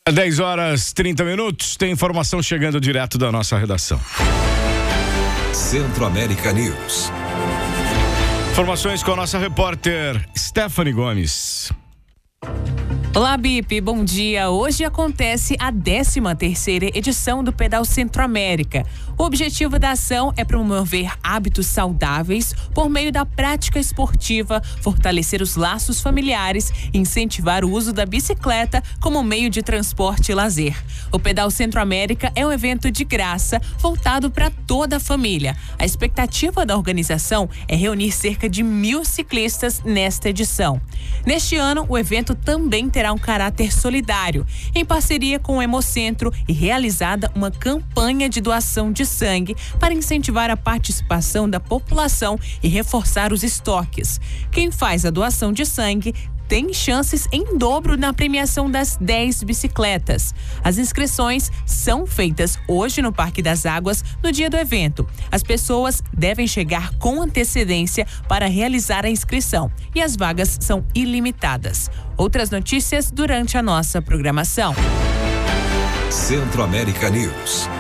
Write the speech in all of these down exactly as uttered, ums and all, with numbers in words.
dez horas, trinta minutos, tem informação chegando direto da nossa redação. Centro-América News. Informações com a nossa repórter Stephanie Gomes. Olá, Bipe, bom dia. Hoje acontece a décima terceira edição do Pedal Centro-América. O objetivo da ação é promover hábitos saudáveis por meio da prática esportiva, fortalecer os laços familiares e incentivar o uso da bicicleta como meio de transporte e lazer. O Pedal Centro-América é um evento de graça voltado para toda a família. A expectativa da organização é reunir cerca de mil ciclistas nesta edição. Neste ano, o evento também terá um caráter solidário, em parceria com o Hemocentro e realizada uma campanha de doação de sangue para incentivar a participação da população e reforçar os estoques. Quem faz a doação de sangue tem chances em dobro na premiação das dez bicicletas. As inscrições são feitas hoje no Parque das Águas, no dia do evento. As pessoas devem chegar com antecedência para realizar a inscrição e as vagas são ilimitadas. Outras notícias durante a nossa programação. Centro-América News.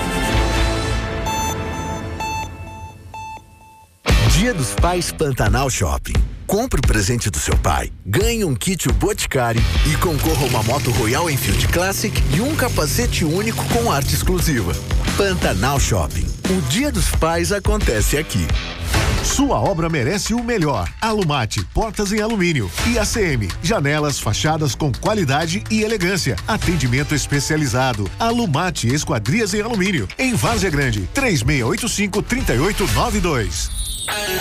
Dia dos Pais Pantanal Shopping. Compre o presente do seu pai, ganhe um kit Boticário e concorra a uma moto Royal Enfield Classic e um capacete único com arte exclusiva. Pantanal Shopping. O Dia dos Pais acontece aqui. Sua obra merece o melhor. Alumate, portas em alumínio. I A C M, janelas, fachadas com qualidade e elegância. Atendimento especializado. Alumate, esquadrias em alumínio. Em Várzea Grande, três seis oito cinco, três oito nove dois.